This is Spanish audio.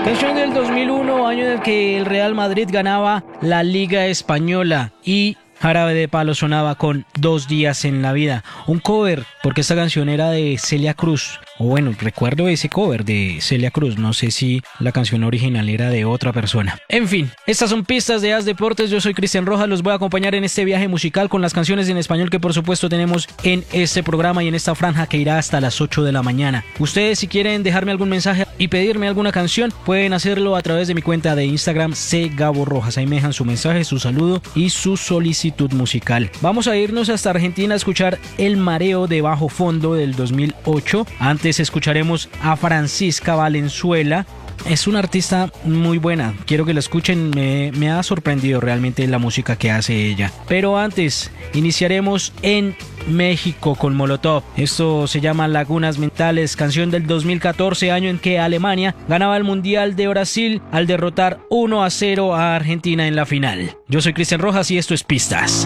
Canción del 2001, año en el que el Real Madrid ganaba la Liga Española y Jarabe de Palo sonaba con 2 días en la vida. Un cover, porque esta canción era de Celia Cruz. O bueno, recuerdo ese cover de Celia Cruz. No sé si la canción original era de otra persona. En fin, estas son pistas de As Deportes. Yo soy Cristian Rojas. Los voy a acompañar en este viaje musical con las canciones en español que por supuesto tenemos en este programa y en esta franja que irá hasta las 8 de la mañana. Ustedes, si quieren dejarme algún mensaje y pedirme alguna canción, pueden hacerlo a través de mi cuenta de Instagram cgaborojas. Ahí me dejan su mensaje, su saludo y su solicitud musical. Vamos a irnos hasta Argentina a escuchar El Mareo de Bajo Fondo del 2008. Antes escucharemos a Francisca Valenzuela. Es una artista muy buena, quiero que la escuchen, me ha sorprendido realmente la música que hace ella. Pero antes, iniciaremos en México con Molotov. Esto se llama Lagunas Mentales, canción del 2014, año en que Alemania ganaba el Mundial de Brasil al derrotar 1-0 a Argentina en la final. Yo soy Cristian Rojas y esto es Pistas.